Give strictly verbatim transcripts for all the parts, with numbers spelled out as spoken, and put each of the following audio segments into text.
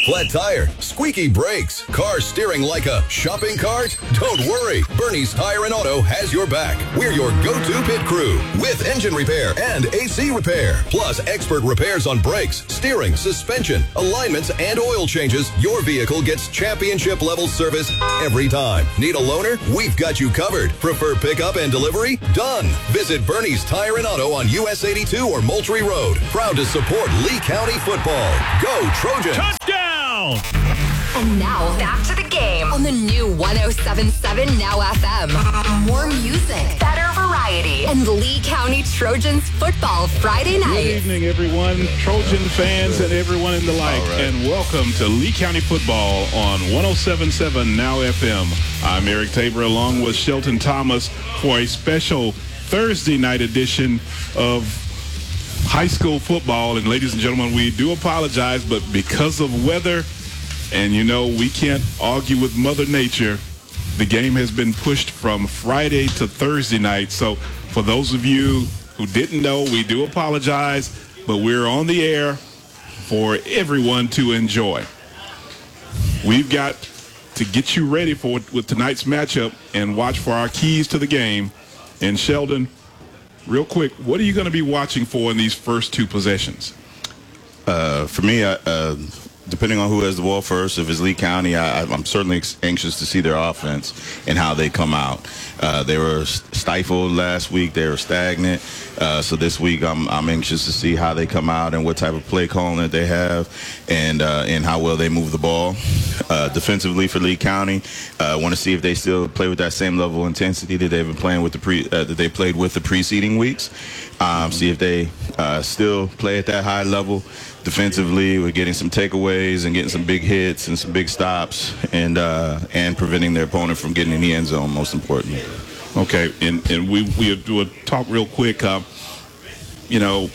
flat tire, squeaky brakes, car steering like a shopping cart? Don't worry, Bernie's Tire and Auto has your back. We're your go-to pit crew with engine repair and A C repair, plus expert repairs on brakes, steering, suspension, alignments, and oil changes. Your vehicle gets championship level service every time. Need a loaner? We've got you covered. Prefer pickup and delivery? Done. Visit Bernie's Tire and Auto on U S eighty-two or Moultrie Road. Proud to support Lee County football. Go Trojans! Touchdown! And now back to the game on the new one oh seven point seven Now F M. More music, better variety, and Lee County Trojans football Friday night. Good evening, everyone, Trojan fans and everyone in the like, right. And welcome to Lee County football on one oh seven point seven Now F M. I'm Eric Tabor along with Shelton Thomas for a special Thursday night edition of high school football. And ladies and gentlemen, we do apologize, but because of weather, and you know, we can't argue with Mother Nature, the game has been pushed from Friday to Thursday night. So for those of you who didn't know, we do apologize, but we're on the air for everyone to enjoy. We've got to get you ready for with tonight's matchup and watch for our keys to the game. And Sheldon, real quick, what are you going to be watching for in these first two possessions? Uh, for me, I, uh, depending on who has the ball first, if it's Lee County, I, I'm certainly anxious to see their offense and how they come out. Uh, they were stifled last week. They were stagnant. Uh, so this week, I'm, I'm anxious to see how they come out and what type of play calling that they have, and uh, and how well they move the ball. Uh, defensively for Lee County, I uh, want to see if they still play with that same level of intensity that they've been playing with the pre uh, that they played with the preceding weeks. Um, see if they uh, still play at that high level. Defensively, we're getting some takeaways and getting some big hits and some big stops, and uh, and preventing their opponent from getting in the end zone, most importantly. Okay, and, and we we do a talk real quick. Uh, you know,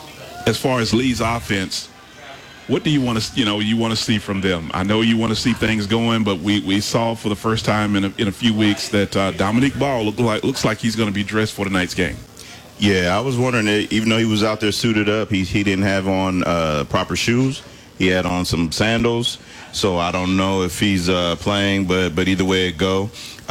as far as Lee's offense, what do you want to you know you want to see from them? I know you want to see things going, but we, we saw for the first time in a, in a few weeks that uh, Dominique Ball look like looks like he's going to be dressed for tonight's game. Yeah, I was wondering, even though he was out there suited up, he he didn't have on uh, proper shoes. He had on some sandals, so I don't know if he's uh, playing, but but either way it go,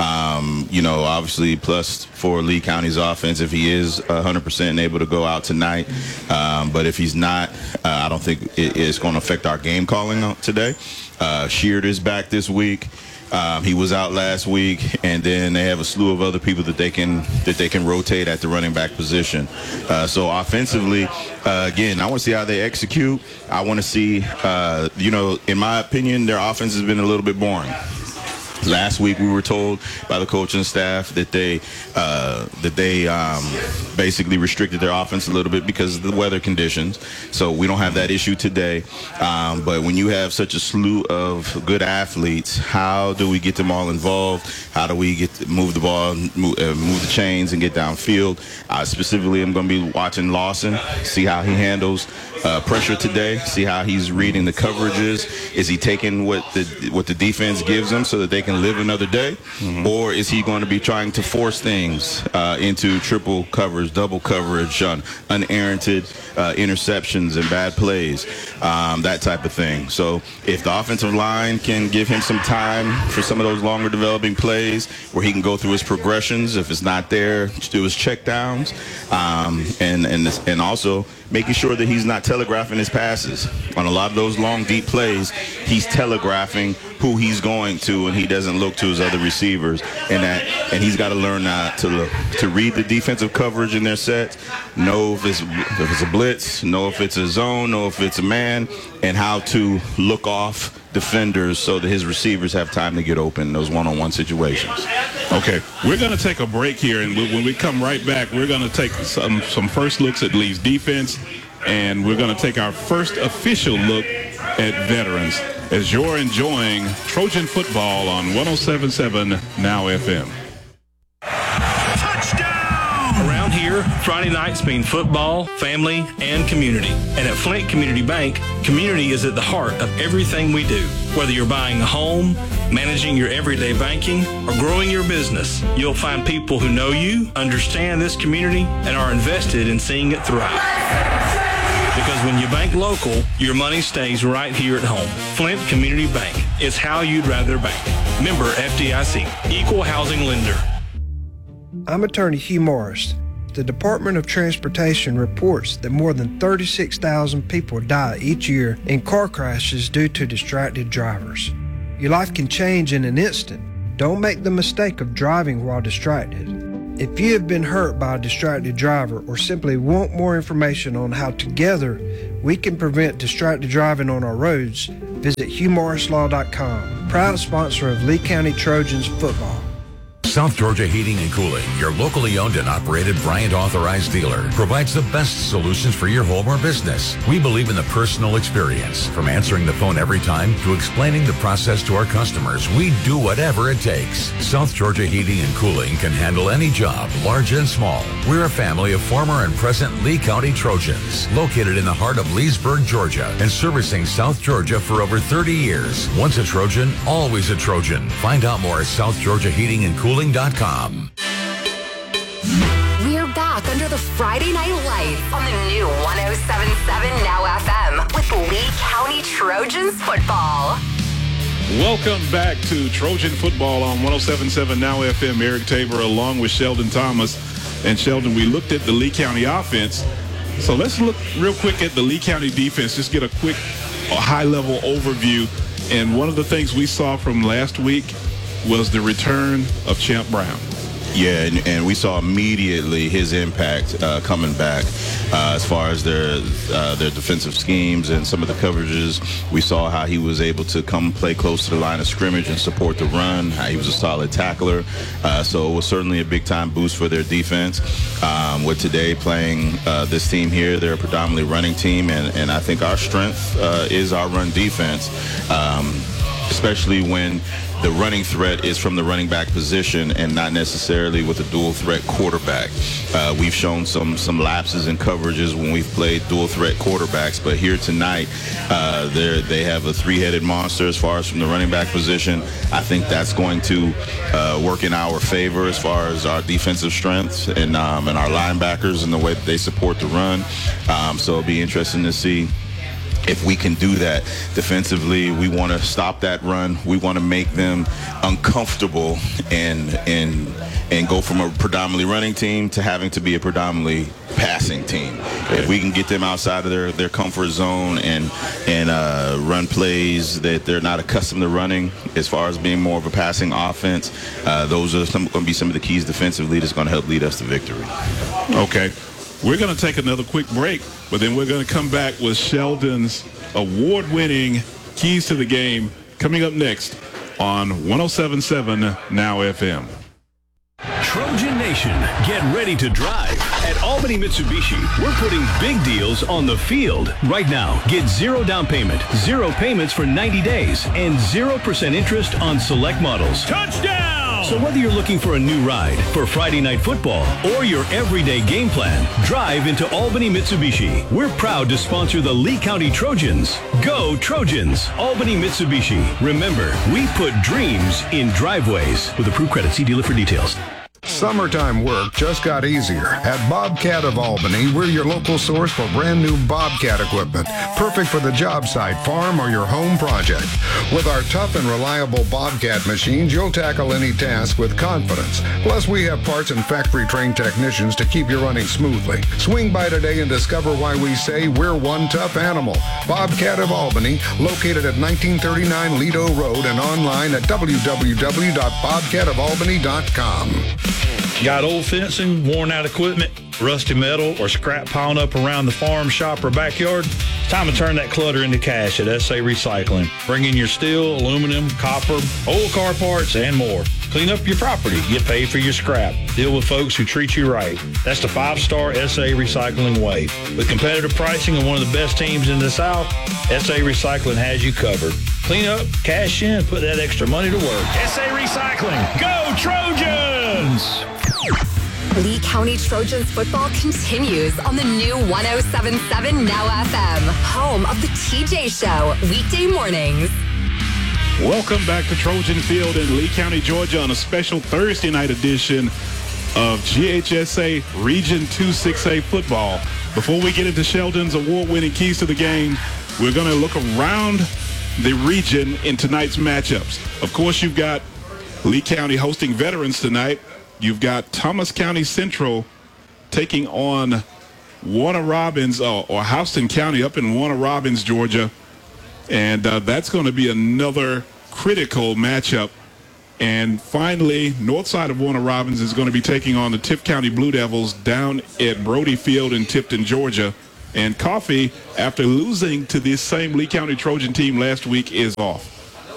um, you know, obviously plus for Lee County's offense if he is one hundred percent able to go out tonight. Um, but if he's not, uh, I don't think it, it's going to affect our game calling today. Uh, Sheard is back this week. Um, he was out last week, and then they have a slew of other people that they can that they can rotate at the running back position. Uh, so offensively, uh, again, I want to see how they execute. I want to see, uh, you know, in my opinion, their offense has been a little bit boring. Last week we were told by the coaching staff that they uh, that they um, basically restricted their offense a little bit because of the weather conditions. So we don't have that issue today. Um, but when you have such a slew of good athletes, how do we get them all involved? How do we get to move the ball, move, uh, move the chains, and get downfield? I specifically am going to be watching Lawson, see how he handles uh, pressure today, see how he's reading the coverages. Is he taking what the what the defense gives him so that they can live another day, mm-hmm. or is he going to be trying to force things uh, into triple coverage, double coverage, on unerranted uh, interceptions and bad plays, um, that type of thing. So if the offensive line can give him some time for some of those longer developing plays where he can go through his progressions, if it's not there, do his check downs, um, and, and, and also making sure that he's not telegraphing his passes. On a lot of those long, deep plays, he's telegraphing who he's going to, and he doesn't look to his other receivers. And that, and he's got to learn uh, to look, to read the defensive coverage in their sets, know if it's if it's a blitz, know if it's a zone, know if it's a man, and how to look off defenders so that his receivers have time to get open in those one-on-one situations. Okay, we're going to take a break here, and when we come right back, we're going to take some, some first looks at Lee's defense, and we're going to take our first official look at veterans as you're enjoying Trojan football on one oh seven point seven Now F M. Around here, Friday nights mean football, family, and community. And at Flint Community Bank, community is at the heart of everything we do. Whether you're buying a home, managing your everyday banking, or growing your business, you'll find people who know you, understand this community, and are invested in seeing it thrive. Because when you bank local, your money stays right here at home. Flint Community Bank. It's how you'd rather bank. Member F D I C. Equal housing lender. I'm attorney Hugh Morris. The Department of Transportation reports that more than thirty-six thousand people die each year in car crashes due to distracted drivers. Your life can change in an instant. Don't make the mistake of driving while distracted. If you have been hurt by a distracted driver or simply want more information on how together we can prevent distracted driving on our roads, visit hugh morris law dot com. Proud sponsor of Lee County Trojans football. South Georgia Heating and Cooling, your locally owned and operated Bryant authorized dealer, provides the best solutions for your home or business. We believe in the personal experience. From answering the phone every time to explaining the process to our customers, we do whatever it takes. South Georgia Heating and Cooling can handle any job, large and small. We're a family of former and present Lee County Trojans, located in the heart of Leesburg, Georgia, and servicing South Georgia for over thirty years. Once a Trojan, always a Trojan. Find out more at south georgia heating and cooling dot com. We're back under the Friday Night Lights on the new one oh seven point seven Now F M with Lee County Trojans football. Welcome back to Trojan football on one oh seven point seven Now F M. Eric Tabor along with Sheldon Thomas. And Sheldon, we looked at the Lee County offense. So let's look real quick at the Lee County defense. Just get a quick high-level overview. And one of the things we saw from last week was the return of Champ Brown. Yeah, and, and we saw immediately his impact uh, coming back uh, as far as their uh, their defensive schemes and some of the coverages. We saw how he was able to come play close to the line of scrimmage and support the run, how he was a solid tackler. Uh, so it was certainly a big-time boost for their defense. Um, with today playing uh, this team here, they're a predominantly running team, and, and I think our strength uh, is our run defense, um, especially when the running threat is from the running back position and not necessarily with a dual threat quarterback. Uh, we've shown some some lapses in coverages when we've played dual threat quarterbacks, but here tonight uh, they have a three-headed monster as far as from the running back position. I think that's going to uh, work in our favor as far as our defensive strengths and, um, and our linebackers and the way that they support the run. Um, so it'll be interesting to see if we can do that defensively. We want to stop that run. We want to make them uncomfortable and and and go from a predominantly running team to having to be a predominantly passing team. If we can get them outside of their, their comfort zone and and uh, run plays that they're not accustomed to running as far as being more of a passing offense, uh, those are some, going to be some of the keys defensively that's going to help lead us to victory. Okay. We're going to take another quick break, but then we're going to come back with Sheldon's award-winning Keys to the Game coming up next on one oh seven point seven Now F M. Trojan Nation, get ready to drive. At Albany Mitsubishi, we're putting big deals on the field. Right now, get zero down payment, zero payments for ninety days, and zero percent interest on select models. Touchdown! So whether you're looking for a new ride for Friday Night Football or your everyday game plan, drive into Albany Mitsubishi. We're proud to sponsor the Lee County Trojans. Go Trojans! Albany Mitsubishi. Remember, we put dreams in driveways. With approved credit, see dealer for details. Summertime work just got easier. At Bobcat of Albany, we're your local source for brand new Bobcat equipment, perfect for the job site, farm, or your home project. With our tough and reliable Bobcat machines, you'll tackle any task with confidence. Plus, we have parts and factory-trained technicians to keep you running smoothly. Swing by today and discover why we say we're one tough animal. Bobcat of Albany, located at nineteen thirty-nine Lido Road and online at w w w dot bobcat of albany dot com. Got old fencing, worn out equipment, rusty metal, or scrap piling up around the farm, shop, or backyard? It's time to turn that clutter into cash at S A Recycling. Bring in your steel, aluminum, copper, old car parts, and more. Clean up your property. Get paid for your scrap. Deal with folks who treat you right. That's the five-star S A Recycling way. With competitive pricing and one of the best teams in the South, S A Recycling has you covered. Clean up, cash in, put that extra money to work. S A Recycling. Go Trojans! Lee County Trojans football continues on the new one oh seven point seven Now F M, home of the T J Show, weekday mornings. Welcome back to Trojan Field in Lee County, Georgia on a special Thursday night edition of G H S A Region two six A football. Before we get into Sheldon's award-winning keys to the game, we're going to look around the region in tonight's matchups. Of course, you've got Lee County hosting Veterans tonight. You've got Thomas County Central taking on Warner Robins, uh, or Houston County up in Warner Robins, Georgia. And uh, that's going to be another critical matchup. And finally, north side of Warner Robins is going to be taking on the Tift County Blue Devils down at Brody Field in Tifton, Georgia. And Coffee, after losing to this same Lee County Trojan team last week, is off.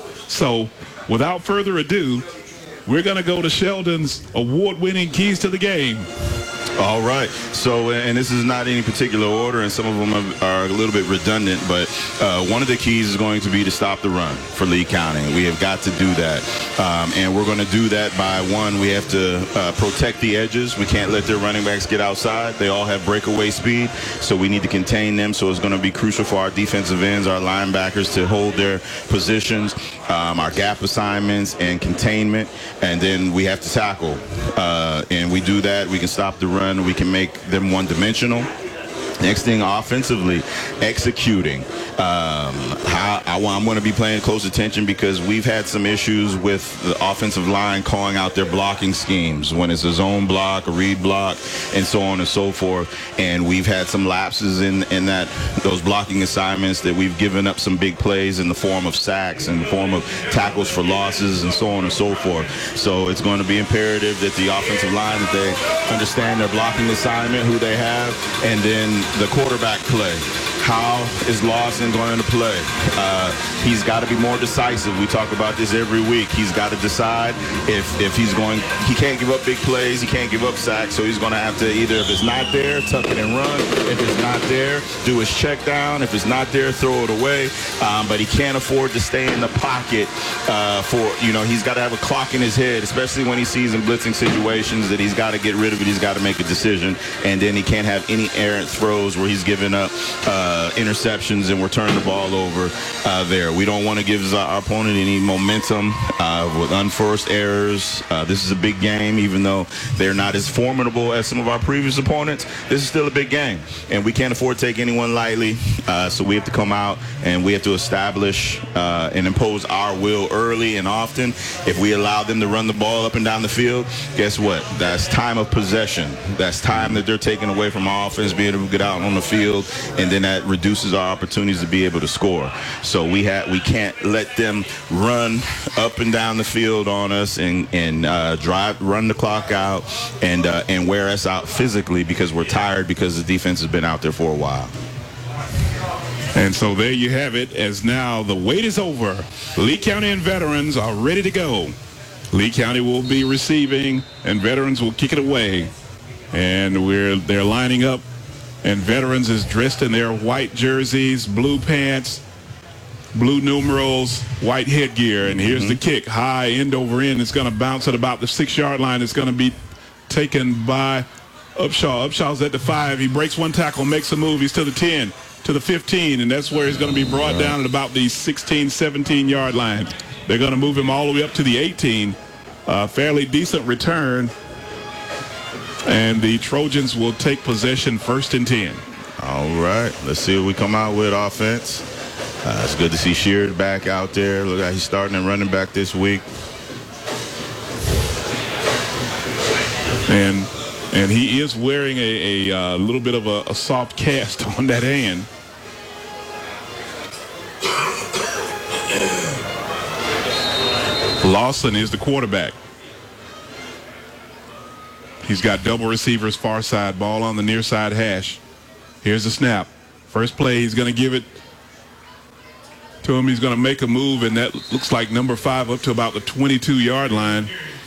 So, without further ado, we're going to go to Sheldon's award-winning keys to the game. All right. So, and this is not any particular order, and some of them are a little bit redundant, but uh, one of the keys is going to be to stop the run for Lee County. We have got to do that. Um, and we're going to do that by, one, we have to uh, protect the edges. We can't let their running backs get outside. They all have breakaway speed, so we need to contain them. So it's going to be crucial for our defensive ends, our linebackers to hold their positions, um, our gap assignments and containment. And then we have to tackle. Uh, and we do that. We can stop the run. We can make them one-dimensional. Next thing, offensively, executing. Um, how, I, I'm going to be paying close attention because we've had some issues with the offensive line calling out their blocking schemes when it's a zone block, a read block, and so on and so forth. And we've had some lapses in, in that those blocking assignments that we've given up some big plays in the form of sacks and the form of tackles for losses and so on and so forth. So it's going to be imperative that the offensive line, that they understand their blocking assignment, who they have, and then the quarterback play. How is Lawson going to play? Uh, he's got to be more decisive. We talk about this every week. He's got to decide if, if he's going, he can't give up big plays, he can't give up sacks, so he's going to have to either, if it's not there, tuck it and run. If it's not there, do his check down. If it's not there, throw it away. Um, but he can't afford to stay in the pocket uh, for, you know, he's got to have a clock in his head, especially when he sees in blitzing situations that he's got to get rid of it. He's got to make a decision, and then he can't have any errant throws where he's giving up uh, Uh, interceptions and we're turning the ball over uh, there. We don't want to give our opponent any momentum uh, with unforced errors. Uh, this is a big game, even though they're not as formidable as some of our previous opponents. This is still a big game, and we can't afford to take anyone lightly. Uh, so we have to come out and we have to establish uh, and impose our will early and often. If we allow them to run the ball up and down the field, guess what? That's time of possession. That's time that they're taking away from our offense, being able to get out on the field, and then that reduces our opportunities to be able to score. So we have we can't let them run up and down the field on us and and uh, drive run the clock out and uh, and wear us out physically because we're tired because the defense has been out there for a while. And so there you have it, as now the wait is over. Lee County and Veterans are ready to go. Lee County will be receiving and Veterans will kick it away. And we're they're lining up. And Veterans is dressed in their white jerseys, blue pants, blue numerals, white headgear. And here's mm-hmm. the kick. High, end over end. It's going to bounce at about the six-yard line. It's going to be taken by Upshaw. Upshaw's at the five. He breaks one tackle, makes a move. He's to the ten, to the fifteen. And that's where he's going to be brought down at about the sixteen, seventeen-yard line. They're going to move him all the way up to the eighteen. Uh, fairly decent return. And the Trojans will take possession first and ten. All right. Let's see what we come out with offense. Uh, it's good to see Sheard back out there. Look like he's starting and running back this week. And and he is wearing a, a uh, little bit of a, a soft cast on that hand. Lawson is the quarterback. He's got double receivers, far side, ball on the near side hash. Here's the snap. First play, he's going to give it to him. He's going to make a move, and that looks like number five up to about the twenty-two-yard line.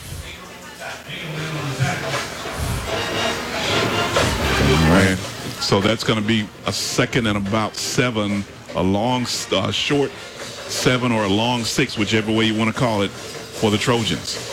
And so that's going to be a second and about seven, a long, uh, short seven or a long six, whichever way you want to call it, for the Trojans.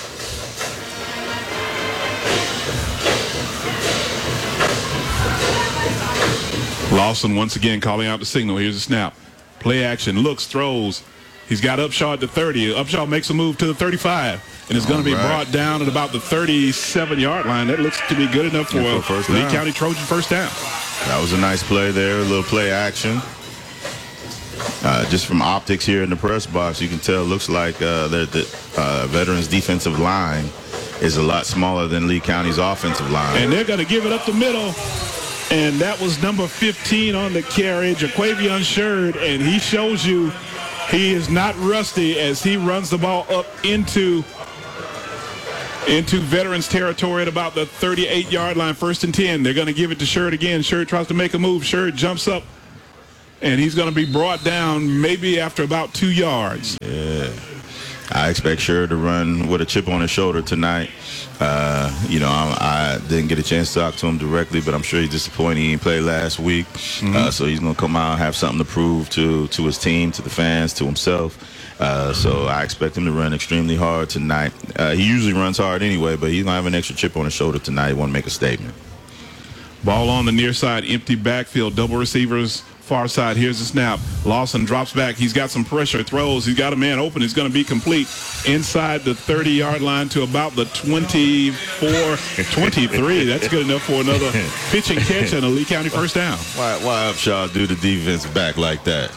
Lawson once again calling out the signal. Here's a snap. Play action. Looks, throws. He's got Upshaw at the thirty. Upshaw makes a move to the thirty-five. And it's going to be right. brought down at about the thirty-seven-yard line. That looks to be good enough for, yeah, for a Lee County Trojan first down. That was a nice play there, a little play action. Uh, just from optics here in the press box, you can tell it looks like uh, the, the uh, Veterans defensive line is a lot smaller than Lee County's offensive line. And they're going to give it up the middle. And that was number fifteen on the carry, Jaquavion Sherd, and he shows you he is not rusty as he runs the ball up into into Veterans territory at about the thirty-eight yard line, first and ten. They're going to give it to Sherd again. Sherd tries to make a move. Sherd jumps up, and he's going to be brought down maybe after about two yards. Yeah. I expect Sherd to run with a chip on his shoulder tonight. Uh, you know, I, I didn't get a chance to talk to him directly, but I'm sure he's disappointed he didn't play last week. Mm-hmm. Uh, so he's going to come out and have something to prove to, to his team, to the fans, to himself. Uh, so I expect him to run extremely hard tonight. Uh, he usually runs hard anyway, but he's going to have an extra chip on his shoulder tonight. He want to make a statement. Ball on the near side, empty backfield, double receivers. Far side, here's the snap. Lawson drops back. He's got some pressure, throws. He's got a man open. He's going to be complete inside the thirty yard line to about the twenty-four, twenty-three. That's good enough for another pitch and catch and a Lee County first down. Why, why Upshaw do the defense back like that?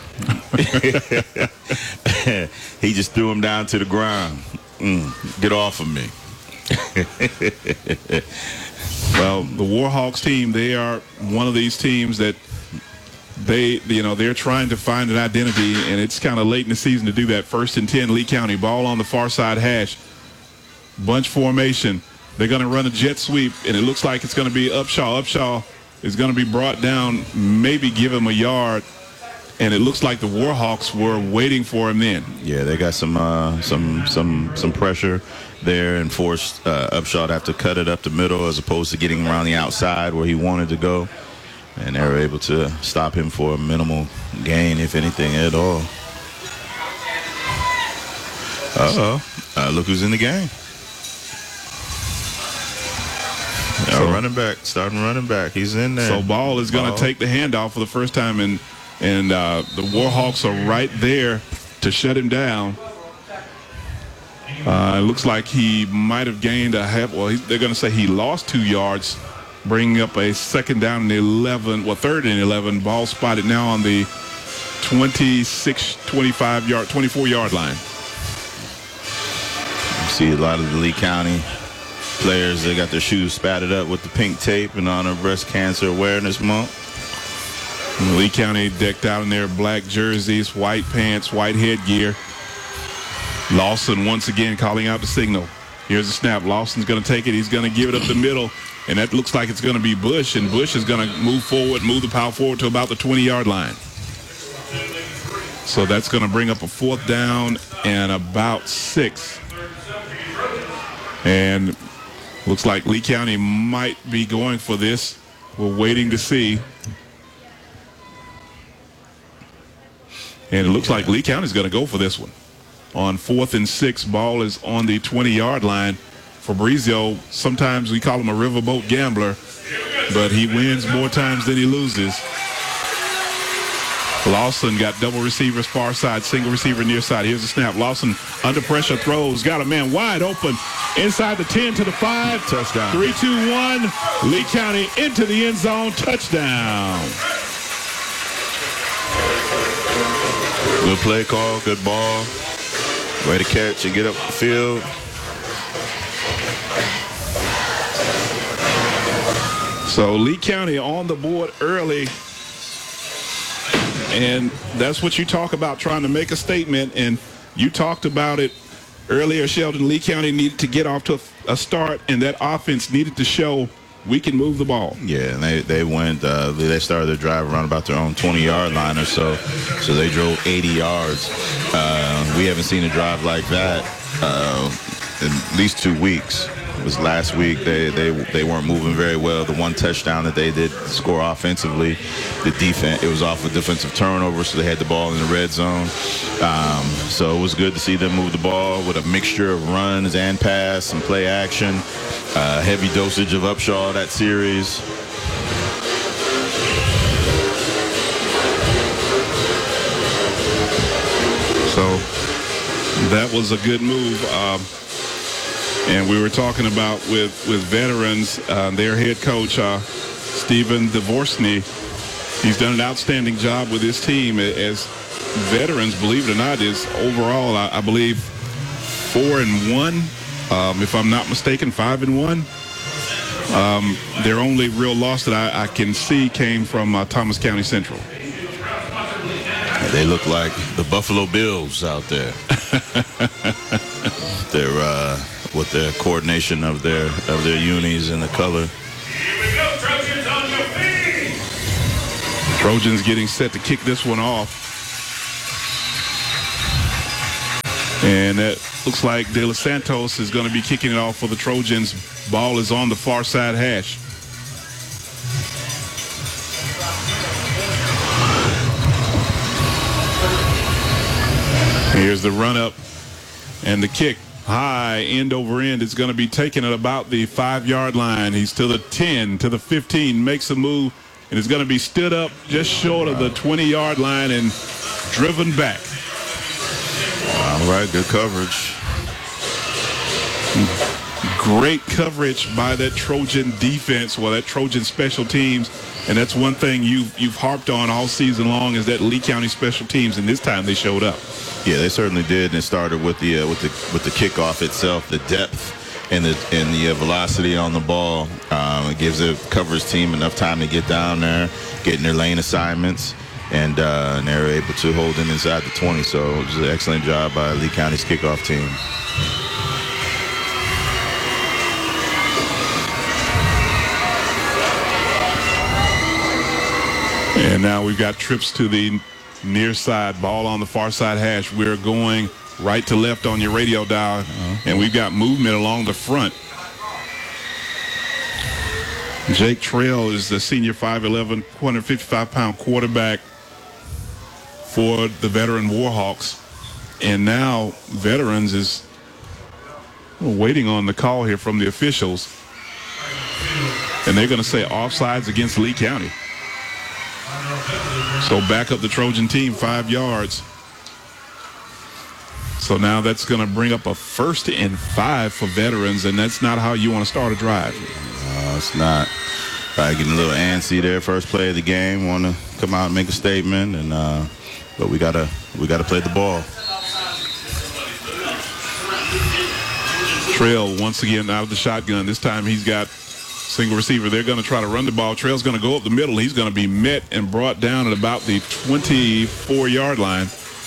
He just threw him down to the ground. Mm, get off of me. Well, the Warhawks team, they are one of these teams that They, you know, they're trying to find an identity, and it's kind of late in the season to do that. First and ten, Lee County. Ball on the far side hash. Bunch formation. They're going to run a jet sweep, and it looks like it's going to be Upshaw. Upshaw is going to be brought down, maybe give him a yard, and it looks like the Warhawks were waiting for him then. Yeah, they got some uh, some some some pressure there and forced uh, Upshaw to have to cut it up the middle as opposed to getting around the outside where he wanted to go. And they were able to stop him for a minimal gain, if anything at all. Uh-oh. Uh, look who's in the game. So, uh, running back, starting running back. He's in there. So Ball is going to take the handoff for the first time, and, and uh, the Warhawks are right there to shut him down. Uh, it looks like he might have gained a half. Well, he, they're going to say he lost two yards. Bringing up a second down and eleven, well, third and eleven. Ball spotted now on the twenty-six, twenty-five yard, twenty-four yard line. You see a lot of the Lee County players, they got their shoes spattered up with the pink tape in honor of Breast Cancer Awareness Month. And Lee County decked out in their black jerseys, white pants, white headgear. Lawson once again calling out the signal. Here's the snap. Lawson's going to take it. He's going to give it up the middle. And that looks like it's going to be Bush, and Bush is going to move forward, move the power forward to about the twenty yard line. So that's going to bring up a fourth down and about six. And looks like Lee County might be going for this. We're waiting to see. And it looks like Lee County is going to go for this one. On fourth and six, ball is on the twenty yard line. Fabrizio, sometimes we call him a riverboat gambler, but he wins more times than he loses. Lawson got double receivers far side, single receiver near side. Here's the snap. Lawson under pressure throws, got a man wide open inside the ten to the five. Touchdown. Three, two, one. Lee County into the end zone. Touchdown. Good play call, good ball. Way to catch and get up the field. So Lee County on the board early, and that's what you talk about, trying to make a statement. And you talked about it earlier, Sheldon. Lee County needed to get off to a start, and that offense needed to show we can move the ball. Yeah, and they, they went, uh, they started their drive around about their own twenty yard line or so. So they drove eighty yards. Uh, we haven't seen a drive like that uh, in at least two weeks. It was last week. They, they they weren't moving very well. The one touchdown that they did score offensively, the defense, it was off a defensive turnover, so they had the ball in the red zone. Um, so it was good to see them move the ball with a mixture of runs and pass and play action. Uh, heavy dosage of Upshaw that series. So that was a good move. Um, and we were talking about with, with veterans, uh, their head coach, uh, Stephen Dvorsny. He's done an outstanding job with his team as veterans, believe it or not, is overall, I, I believe, four and one. Um, if I'm not mistaken, five and one. Um, their only real loss that I, I can see came from uh, Thomas County Central. They look like the Buffalo Bills out there. They're uh, with their coordination of their of their unis and the color. Here we go, Trojans on your feet. Trojans getting set to kick this one off. And that looks like De Los Santos is going to be kicking it off for the Trojans. Ball is on the far side hash. Here's the run up and the kick. High, end over end. It's going to be taken at about the five-yard line. He's to the ten, to the fifteen, makes a move, and it's going to be stood up just short of the twenty-yard line and driven back. All right, good coverage. Great coverage by that Trojan defense, well, that Trojan special teams, and that's one thing you've, you've harped on all season long is that Lee County special teams, and this time they showed up. Yeah, they certainly did, and it started with the uh, with the with the kickoff itself, the depth and the and the uh, velocity on the ball. Um, it gives the coverage team enough time to get down there, getting their lane assignments, and uh, and they're able to hold them inside the twenty. So it was an excellent job by Lee County's kickoff team. And now we've got trips to the near side, ball on the far side hash. We're going right to left on your radio dial, uh-huh. and we've got movement along the front. Jake Trail is the senior five eleven, one hundred fifty-five pound quarterback for the veteran Warhawks. And now Veterans is waiting on the call here from the officials. And they're going to say offsides against Lee County. So back up the Trojan team five yards. So now that's going to bring up a first and five for Veterans, and that's not how you want to start a drive. No, it's not. Probably getting a little antsy there. First play of the game, want to come out and make a statement, and uh, but we gotta we gotta play the ball. Trail once again out of the shotgun. This time he's got single receiver. They're going to try to run the ball. Trail's going to go up the middle. He's going to be met and brought down at about the twenty-four yard line.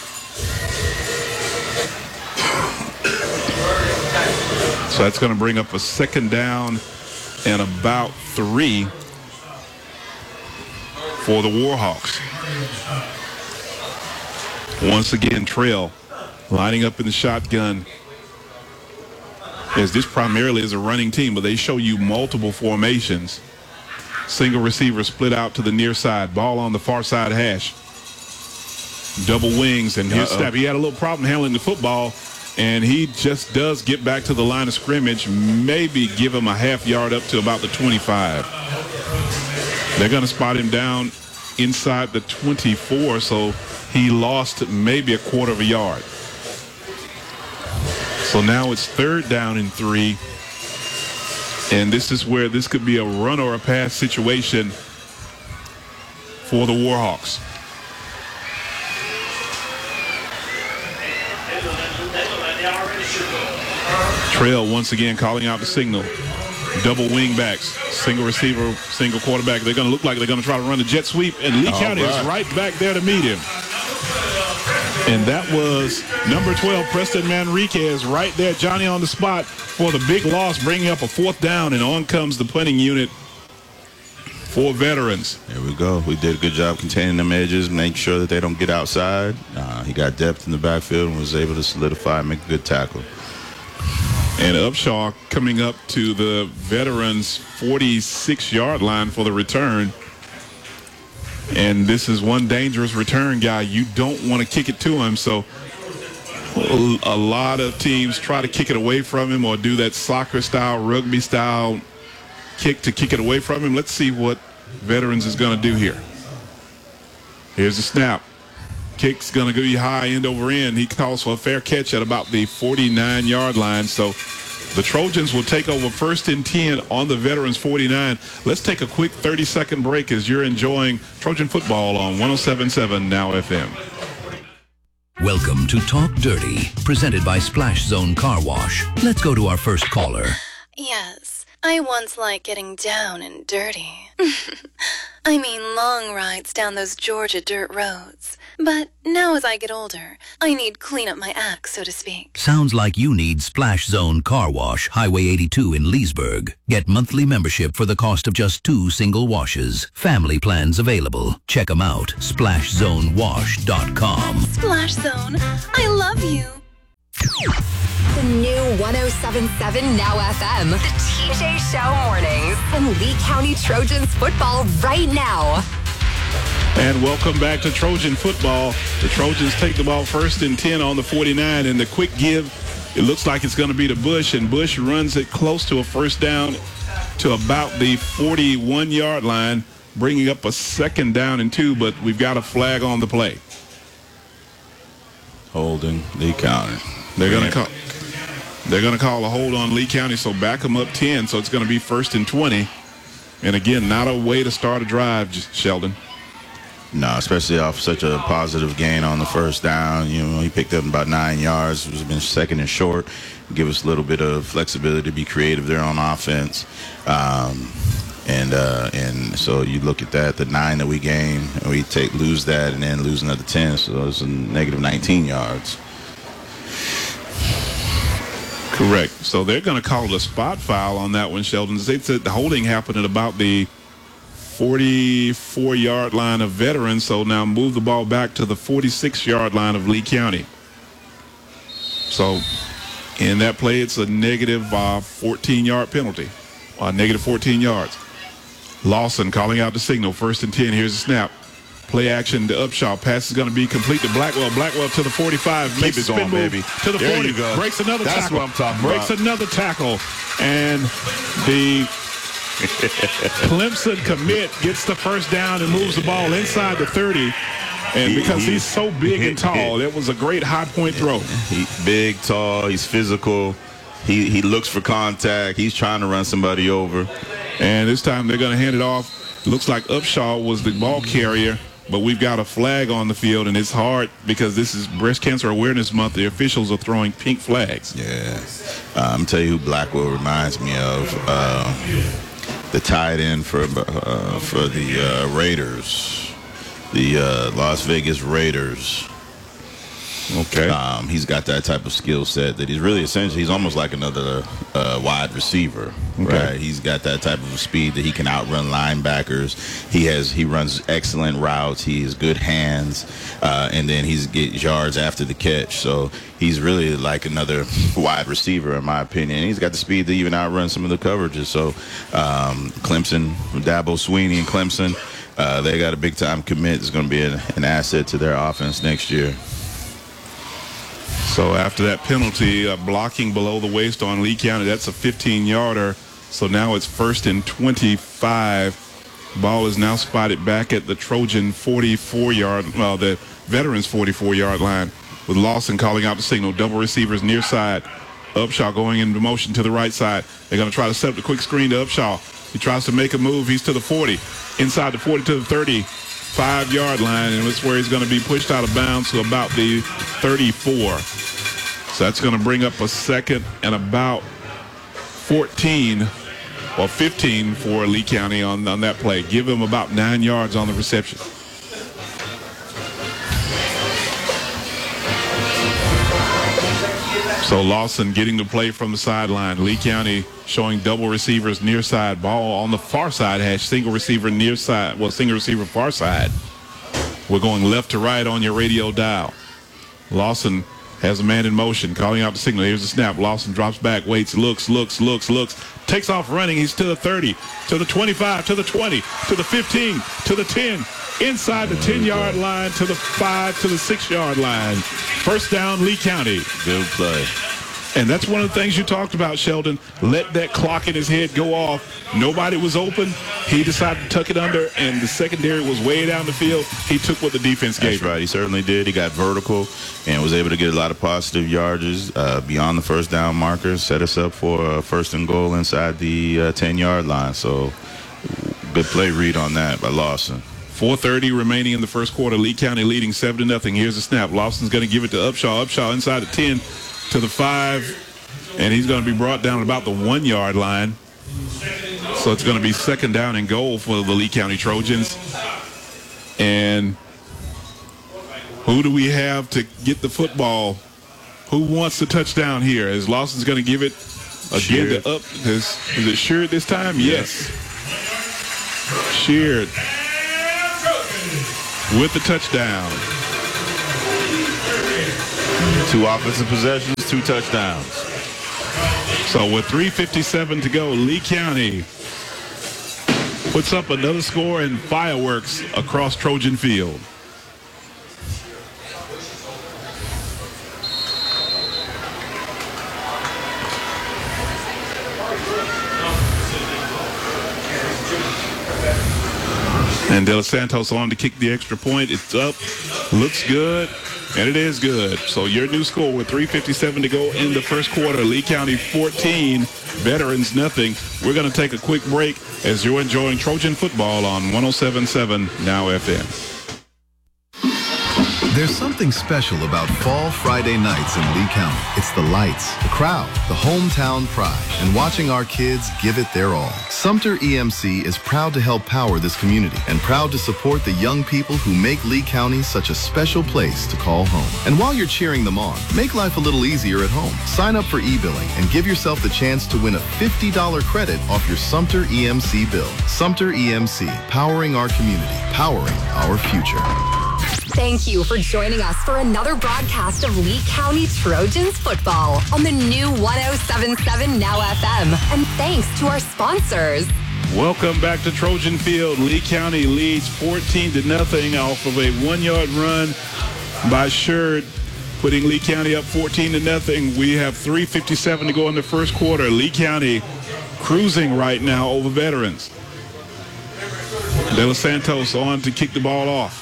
So that's going to bring up a second down and about three for the Warhawks. Once again, Trail lining up in the shotgun. As this primarily is a running team, but they show you multiple formations. Single receiver split out to the near side. Ball on the far side hash. Double wings, and his snap. He had a little problem handling the football, and he just does get back to the line of scrimmage, maybe give him a half yard up to about the twenty-five. They're going to spot him down inside the twenty-four, so he lost maybe a quarter of a yard. So now it's third down and three. And this is where this could be a run or a pass situation for the Warhawks. Trail once again calling out the signal. Double wing backs, single receiver, single quarterback. They're going to look like they're going to try to run the jet sweep, and Lee County is right back there to meet him. And that was number twelve, Preston Manriquez, right there, Johnny on the spot for the big loss, bringing up a fourth down, and on comes the punting unit for Veterans. There we go. We did a good job containing them edges, make sure that they don't get outside. Uh, he got depth in the backfield and was able to solidify and make a good tackle. And Upshaw coming up to the Veterans' forty-six yard line for the return. And this is one dangerous return guy. You don't want to kick it to him. So a lot of teams try to kick it away from him or do that soccer style, rugby style kick to kick it away from him. Let's see what Veterans is going to do here. Here's the snap. Kick's going to go high, end over end. He calls for a fair catch at about the forty-nine yard line. So The Trojans will take over first and ten on the Veterans forty-nine. Let's take a quick thirty-second break as you're enjoying Trojan football on one oh seven point seven Now F M. Welcome to Talk Dirty, presented by Splash Zone Car Wash. Let's go to our first caller. Yes, I once liked getting down and dirty. I mean long rides down those Georgia dirt roads. But now as I get older, I need clean up my act, so to speak. Sounds like you need Splash Zone Car Wash, Highway eighty-two in Leesburg. Get monthly membership for the cost of just two single washes. Family plans available. Check them out. splash zone wash dot com. Splash Zone, I love you. The new one oh seven point seven Now F M. The T J Show mornings. And Lee County Trojans football right now. And welcome back to Trojan football. The Trojans take the ball first and ten on the forty-nine, and the quick give, it looks like it's going to be to Bush, and Bush runs it close to a first down to about the forty-one-yard line, bringing up a second down and two, but we've got a flag on the play. Holding Lee County. They're going to call they're going to call a hold on Lee County, so back them up ten, so it's going to be first and twenty. And again, not a way to start a drive, Sheldon. No, especially off such a positive gain on the first down. You know, he picked up about nine yards. It's been second and short. Give us a little bit of flexibility to be creative there on offense. Um, and uh, and so you look at that, the nine that we gain, and we take lose that and then lose another ten. So it's a negative nineteen yards. Correct. So they're going to call it a spot foul on that one, Sheldon. They said the holding happened at about the forty-four-yard line of Veterans, so now move the ball back to the forty-six-yard line of Lee County. So in that play, it's a negative uh, fourteen-yard penalty, uh, negative fourteen yards. Lawson calling out the signal, first and ten. Here's the snap. Play action to Upshaw. Pass is going to be complete to Blackwell. Blackwell to the forty-five. Keep it going, baby. To the there forty. You go. Breaks another That's tackle. What I'm talking Breaks about. another tackle. And the Clemson commit gets the first down and moves the ball inside the thirty. And because he's so big and tall, it was a great high point throw. He's big, tall, he's physical. He he looks for contact. He's trying to run somebody over. And this time they're going to hand it off. Looks like Upshaw was the ball carrier, but we've got a flag on the field, and it's hard because this is Breast Cancer Awareness Month. The officials are throwing pink flags. Yeah. Uh, I'm telling you who Blackwell reminds me of. Uh, the tight end for uh, for the uh, Raiders, the uh, Las Vegas Raiders. Okay. Um, he's got that type of skill set that he's really essentially, he's almost like another uh, wide receiver, okay. right? He's got that type of speed that he can outrun linebackers. He has, he runs excellent routes. He has good hands, uh, and then he's get yards after the catch. So he's really like another wide receiver, in my opinion. And he's got the speed to even outrun some of the coverages. So um, Clemson, Dabo Sweeney and Clemson, uh, they got a big time commit. It's going to be an, an asset to their offense next year. So after that penalty, uh, blocking below the waist on Lee County, that's a fifteen-yarder. So now it's first and twenty-five. Ball is now spotted back at the Trojan forty-four-yard, well, the Veterans forty-four-yard line, with Lawson calling out the signal. Double receivers near side. Upshaw going into motion to the right side. They're going to try to set up the quick screen to Upshaw. He tries to make a move. He's to the forty. Inside the forty to the thirty-five-yard line, and it's where he's going to be pushed out of bounds to about the thirty-four. So that's going to bring up a second and about fourteen or fifteen for Lee County on, on that play. Give him about nine yards on the reception. So Lawson getting the play from the sideline. Lee County showing double receivers near side. Ball on the far side has single receiver near side. Well, single receiver far side. We're going left to right on your radio dial. Lawson has a man in motion, calling out the signal. Here's the snap. Lawson drops back, waits, looks, looks, looks, looks. Takes off running. He's to the thirty, to the twenty-five, to the twenty, to the fifteen, to the ten. Inside the ten-yard line, to the five, to the six-yard line. First down, Lee County. Good play. And that's one of the things you talked about, Sheldon. Let that clock in his head go off. Nobody was open. He decided to tuck it under, and the secondary was way down the field. He took what the defense gave him. That's right. He certainly did. He got vertical and was able to get a lot of positive yardages uh, beyond the first down marker, set us up for a first and goal inside the uh, ten-yard line. So good play read on that by Lawson. four thirty remaining in the first quarter. Lee County leading seven to nothing. Here's the snap. Lawson's going to give it to Upshaw. Upshaw inside the ten to the five, and he's going to be brought down at about the one-yard line. So it's going to be second down and goal for the Lee County Trojans. And who do we have to get the football? Who wants the touchdown here? As Lawson's going to give it again to up. Is, is it Sheard this time? Yes. Sheard with the touchdown. Two offensive possessions, two touchdowns. So with three fifty-seven to go, Lee County puts up another score and fireworks across Trojan Field. And De Los Santos on to kick the extra point. It's up, looks good, and it is good. So your new score with three fifty-seven to go in the first quarter. Lee County fourteen, Veterans nothing. We're going to take a quick break as you're enjoying Trojan football on one oh seven point seven Now F M. There's something special about fall Friday nights in Lee County. It's the lights, the crowd, the hometown pride, and watching our kids give it their all. Sumter E M C is proud to help power this community and proud to support the young people who make Lee County such a special place to call home. And while you're cheering them on, make life a little easier at home. Sign up for e-billing and give yourself the chance to win a fifty dollars credit off your Sumter E M C bill. Sumter E M C, powering our community, powering our future. Thank you for joining us for another broadcast of Lee County Trojans football on the new one oh seven point seven Now F M. And thanks to our sponsors. Welcome back to Trojan Field. Lee County leads fourteen to nothing off of a one-yard run by Sheard, putting Lee County up fourteen to nothing. We have three fifty-seven to go in the first quarter. Lee County cruising right now over Veterans. De Los Santos on to kick the ball off.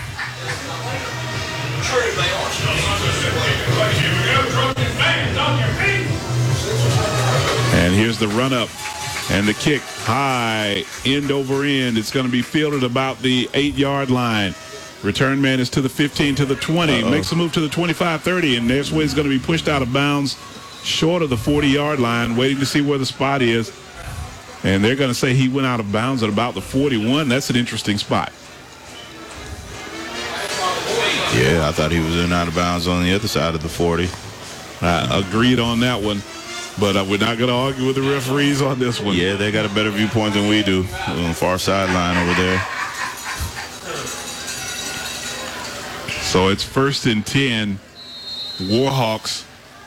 And here's the run up and the kick high, end over end. It's going to be fielded about the eight-yard line. Return man is to the fifteen, to the twenty, Uh-oh. makes a move to the twenty-five, thirty, and there's where he's going to be pushed out of bounds short of the forty-yard line, waiting to see where the spot is. And they're going to say he went out of bounds at about the forty-one. That's an interesting spot. Yeah, I thought he was in out of bounds on the other side of the forty. I agreed on that one, but uh, we're not going to argue with the referees on this one. Yeah, they got a better viewpoint than we do on the far sideline over there. So it's first and ten, Warhawks.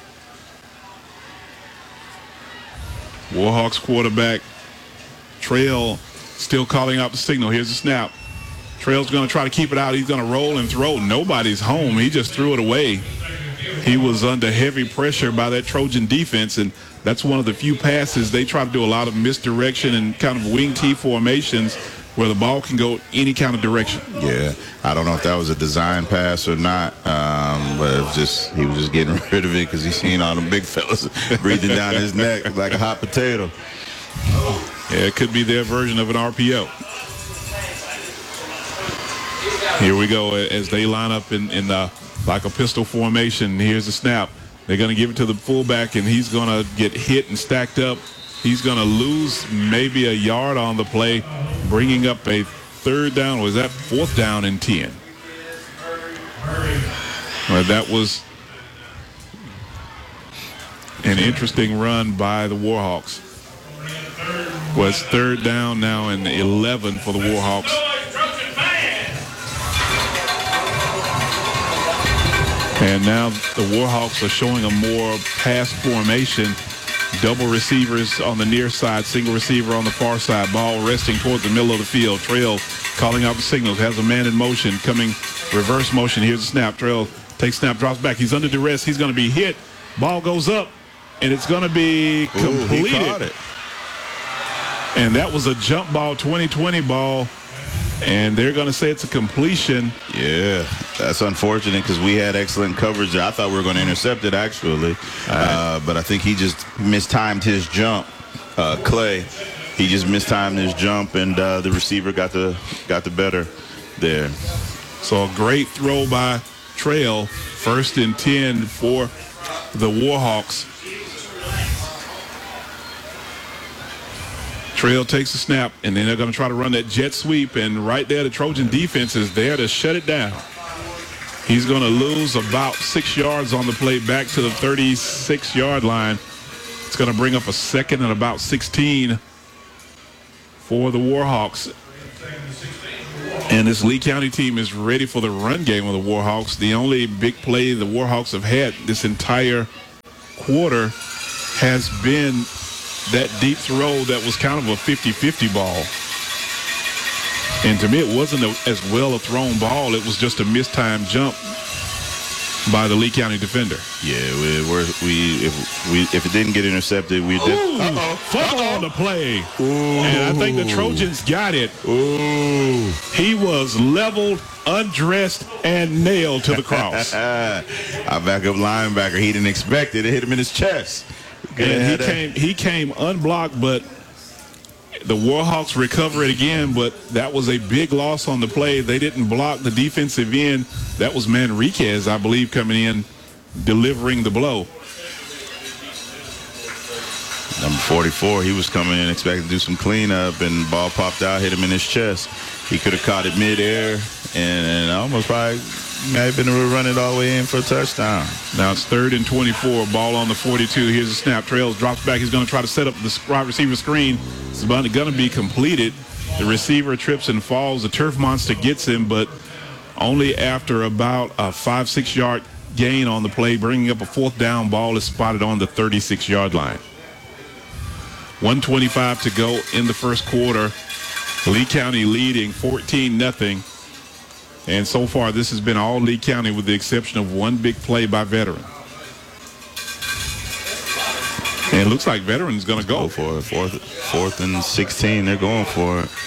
Warhawks quarterback Trail still calling out the signal. Here's the snap. Trail's going to try to keep it out. He's going to roll and throw. Nobody's home. He just threw it away. He was under heavy pressure by that Trojan defense, and that's one of the few passes. They try to do a lot of misdirection and kind of wing T formations where the ball can go any kind of direction. Yeah, I don't know if that was a design pass or not, um, but it was just he was just getting rid of it because he's seen all them big fellas breathing down his neck like a hot potato. Yeah, it could be their version of an R P O. Here we go as they line up in, in the, like a pistol formation. Here's the snap. They're going to give it to the fullback, and he's going to get hit and stacked up. He's going to lose maybe a yard on the play, bringing up a third down. Was that fourth down and ten? Well, that was an interesting run by the Warhawks. Was third down now and eleven for the Warhawks. And now the Warhawks are showing a more pass formation. Double receivers on the near side, single receiver on the far side. Ball resting towards the middle of the field. Trail calling out the signals, has a man in motion, coming reverse motion. Here's the snap. Trail takes snap, drops back. He's under duress. He's going to be hit. Ball goes up, and it's going to be completed. Ooh, he caught it. And that was a jump ball, twenty twenty ball, and they're going to say it's a completion. Yeah, that's unfortunate because we had excellent coverage. I thought we were going to intercept it, actually, uh, but I think he just mistimed his jump, uh, Clay. He just mistimed his jump, and uh, the receiver got the got the better there. So a great throw by Trail, first and ten for the Warhawks. Trail takes a snap, and then they're going to try to run that jet sweep, and right there the Trojan defense is there to shut it down. He's going to lose about six yards on the play back to the thirty-six yard line. It's going to bring up a second and about sixteen for the Warhawks. And this Lee County team is ready for the run game of the Warhawks. The only big play the Warhawks have had this entire quarter has been that deep throw that was kind of a fifty-fifty ball. And to me, it wasn't a, as well a thrown ball. It was just a mistimed jump by the Lee County defender. Yeah, we, we're, we if we if it didn't get intercepted, we did. Ooh, uh-oh, fumble on the play. Ooh. And I think the Trojans got it. Ooh. He was leveled, undressed, and nailed to the cross. Our backup linebacker, he didn't expect it. It hit him in his chest. And he came, he came unblocked, but the Warhawks recover it again, but that was a big loss on the play. They didn't block the defensive end. That was Manriquez, I believe, coming in, delivering the blow. Number forty-four, he was coming in expecting to do some cleanup, and the ball popped out, hit him in his chest. He could have caught it midair, and, and almost probably may have been able to run it all the way in for a touchdown. Now it's third and twenty-four, ball on the forty-two. Here's a snap. Trails drops back. He's going to try to set up the wide receiver screen. It's going to be completed. The receiver trips and falls. The turf monster gets him, but only after about a five, six yard gain on the play, bringing up a fourth down. Ball is spotted on the thirty-six yard line. one twenty-five to go in the first quarter. Lee County leading fourteen nothing. And so far, this has been all Lee County with the exception of one big play by Veteran. And it looks like Veteran's going to go. go for it. Fourth, fourth and sixteen, they're going for it.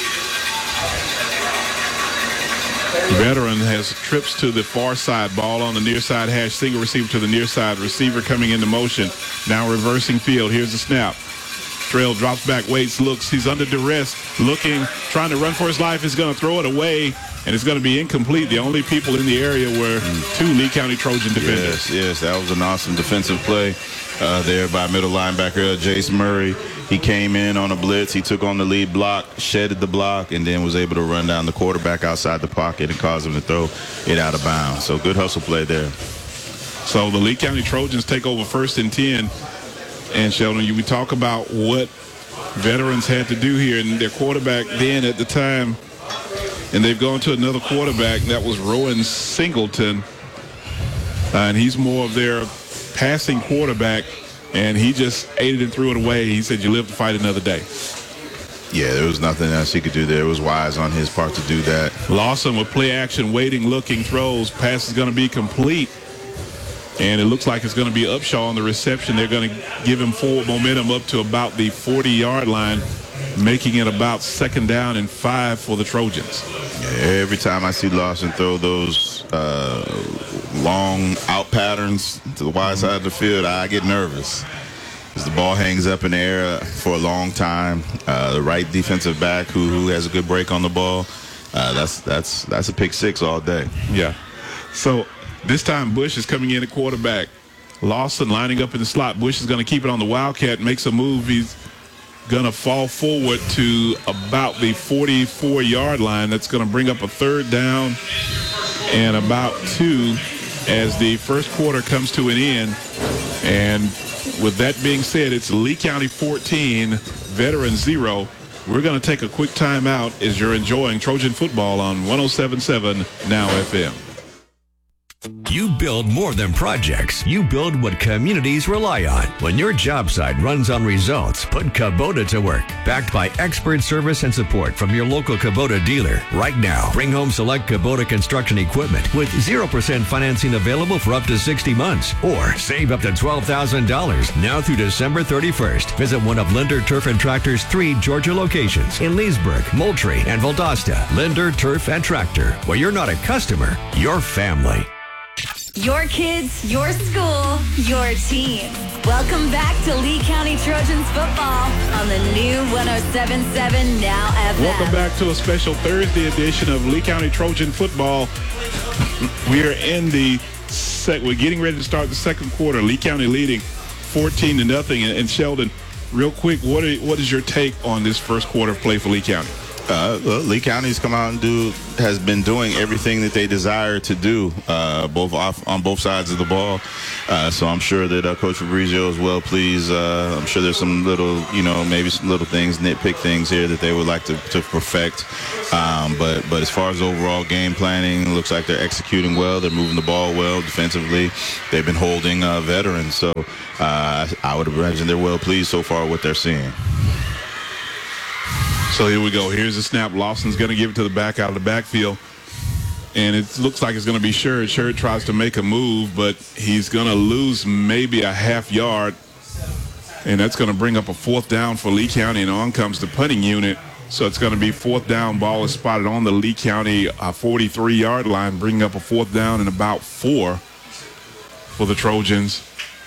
Veteran has trips to the far side. Ball on the near side hash. Single receiver to the near side. Receiver coming into motion. Now reversing field. Here's the snap. Trail drops back, waits, looks. He's under duress, looking, trying to run for his life. He's going to throw it away, and it's going to be incomplete. The only people in the area were two Lee County Trojan defenders. Yes, yes, that was an awesome defensive play uh, there by middle linebacker Jace Murray. He came in on a blitz. He took on the lead block, shedded the block, and then was able to run down the quarterback outside the pocket and cause him to throw it out of bounds. So good hustle play there. So the Lee County Trojans take over first and ten. And Sheldon, you we talk about what Veterans had to do here, and their quarterback then at the time, and they've gone to another quarterback. That was Rowan Singleton, uh, and he's more of their passing quarterback, and he just ate it and threw it away. He said, "You live to fight another day." Yeah, there was nothing else he could do there. It was wise on his part to do that. Lawson with play action, waiting, looking, throws. Pass is going to be complete. And it looks like it's going to be Upshaw on the reception. They're going to give him forward momentum up to about the forty yard line, making it about second down and five for the Trojans. Yeah, every time I see Lawson throw those uh, long out patterns to the wide side of the field, I get nervous. As the ball hangs up in the air for a long time, uh, the right defensive back who, who has a good break on the ball, uh, that's that's that's a pick six all day. Yeah. So this time Bush is coming in at quarterback. Lawson lining up in the slot. Bush is going to keep it on the Wildcat, makes a move. He's going to fall forward to about the forty-four yard line. That's going to bring up a third down and about two as the first quarter comes to an end. And with that being said, it's Lee County fourteen, Veteran zero. We're going to take a quick time out as you're enjoying Trojan football on one oh seven point seven Now F M. You build more than projects. You build what communities rely on. When your job site runs on results, put Kubota to work. Backed by expert service and support from your local Kubota dealer. Right now, bring home select Kubota construction equipment with zero percent financing available for up to sixty months. Or save up to twelve thousand dollars now through December thirty-first. Visit one of Linder Turf and Tractor's three Georgia locations in Leesburg, Moultrie, and Valdosta. Linder Turf and Tractor, where you're not a customer, you're family. Your kids, your school, your team. Welcome back to Lee County Trojans football on the new one oh seven point seven Now F M. Welcome back to a special Thursday edition of Lee County Trojan football. We are in the sec. We're getting ready to start the second quarter. Lee County leading fourteen to nothing. And, and Sheldon, real quick, what are, what is your take on this first quarter of play for Lee County? Uh, well, Lee County's come out and do has been doing everything that they desire to do, uh, both off on both sides of the ball. Uh, so I'm sure that uh, Coach Fabrizio is well pleased. Uh, I'm sure there's some little, you know, maybe some little things, nitpick things here that they would like to, to perfect. Um, but but as far as overall game planning, it looks like they're executing well. They're moving the ball well defensively. They've been holding uh, veterans. So uh, I would imagine they're well pleased so far with what they're seeing. So here we go. Here's the snap. Lawson's going to give it to the back out of the backfield. And it looks like it's going to be Sherrod. Sherrod tries to make a move, but he's going to lose maybe a half yard. And that's going to bring up a fourth down for Lee County. And on comes the punting unit. So it's going to be fourth down. Ball is spotted on the Lee County forty-three-yard line, bringing up a fourth down and about four for the Trojans.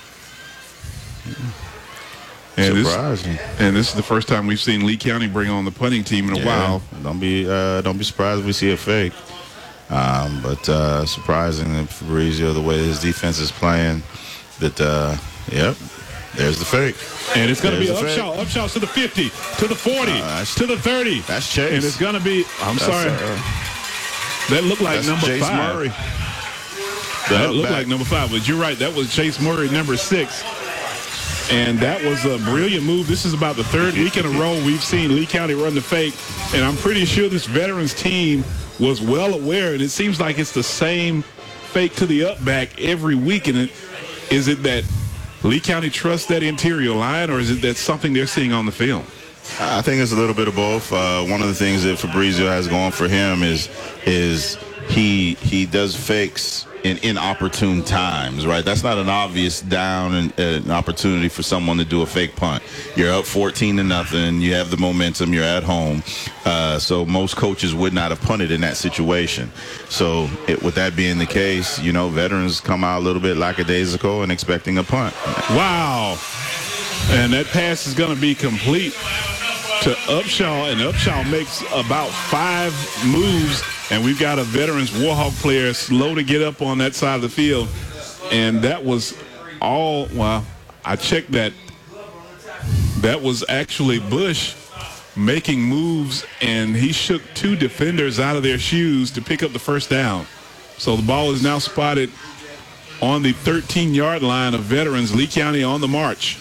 And Surprising. This, and this is the first time we've seen Lee County bring on the punting team in a yeah, while. Don't be uh, don't be surprised if we see a fake. Um, but uh, surprising that Fabrizio, the way his defense is playing, that uh, yep, there's the fake. And it's going to be There's Upshaw. Upshaw to the fifty, to the forty, uh, to the thirty. That's Chase. And it's going to be. I'm That's, sorry. Uh, that looked like that's number Chase five. Murray. That looked like number five, but you're right. That was Chase Murray, number six. And that was a brilliant move. This is about the third week in a row we've seen Lee County run the fake. And I'm pretty sure this veterans team was well aware, and it seems like it's the same fake to the up back every week. And it, is it that Lee County trusts that interior line, or is it that something they're seeing on the film? I think it's a little bit of both. Uh, one of the things that Fabrizio has going for him is is he he does fakes in inopportune times, right? That's not an obvious down and uh, an opportunity for someone to do a fake punt. You're up fourteen to nothing. You have the momentum. You're at home. Uh, so most coaches would not have punted in that situation. So it, with that being the case, you know, veterans come out a little bit lackadaisical and expecting a punt. Wow. And that pass is going to be complete to Upshaw, and Upshaw makes about five moves, and we've got a veterans Warhawk player slow to get up on that side of the field. And that was all, well, I checked that. That was actually Bush making moves, and he shook two defenders out of their shoes to pick up the first down. So the ball is now spotted on the thirteen-yard line of veterans. Lee County on the march.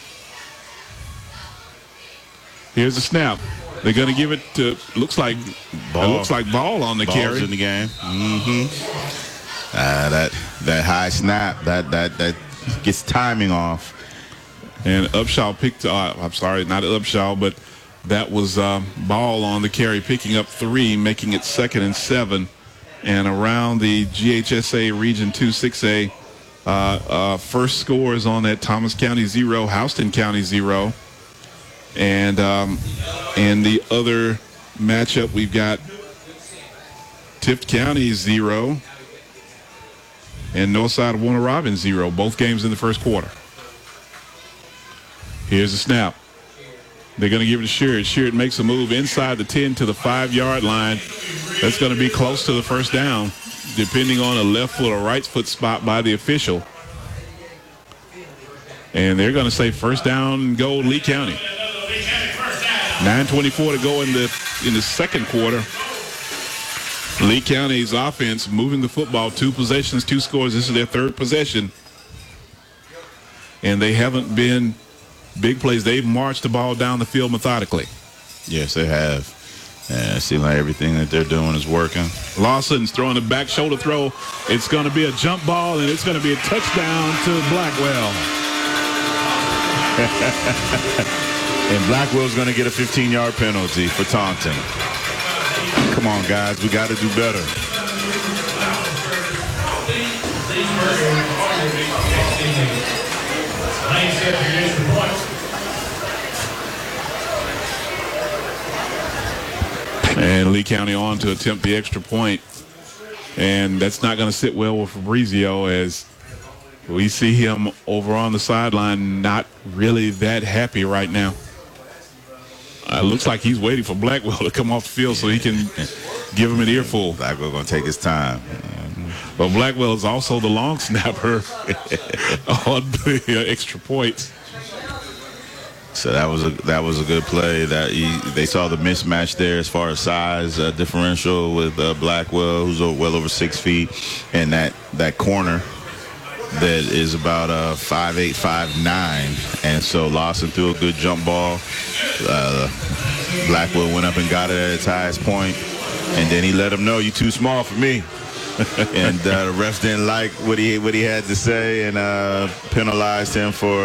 Here's the snap. They're going to give it to, looks like, Ball. It looks like Ball on the Ball's carry. in the game. Mm-hmm. Uh, that that high snap, that that that gets timing off. And Upshaw picked, uh, I'm sorry, not Upshaw, but that was uh, Ball on the carry, picking up three, making it second and seven. And around the G H S A Region two six A, uh, uh, first scores on that Thomas County zero, Houston County zero. And um, in the other matchup, we've got Tift County zero and Northside Warner Robins zero. Both games in the first quarter. Here's the snap. They're going to give it to Sherrod. Sherrod makes a move inside the ten to the five-yard line. That's going to be close to the first down, depending on a left foot or right foot spot by the official. And they're going to say first down, go Lee County. nine twenty-four to go in the in the second quarter. Lee County's offense moving the football, two possessions, two scores. This is their third possession. And they haven't been big plays. They've marched the ball down the field methodically. Yes, they have. Yeah, it seems like everything that they're doing is working. Lawson's throwing a back shoulder throw. It's going to be a jump ball, and it's going to be a touchdown to Blackwell. And Blackwell's going to get a fifteen-yard penalty for taunting. Come on, guys. We got to do better. And Lee County on to attempt the extra point. And that's not going to sit well with Fabrizio, as we see him over on the sideline not really that happy right now. Uh, looks like he's waiting for Blackwell to come off the field so he can give him an earful. Blackwell going to take his time. But Blackwell is also the long snapper on the extra points. So that was a that was a good play. That he, they saw the mismatch there as far as size uh, differential with uh, Blackwell, who's well over six feet, and that that corner that is about uh, five eight, five nine. And so Lawson threw a good jump ball. Uh, Blackwell went up and got it at its highest point, and then he let him know, "You too small for me." And uh, the refs didn't like what he what he had to say and uh, penalized him for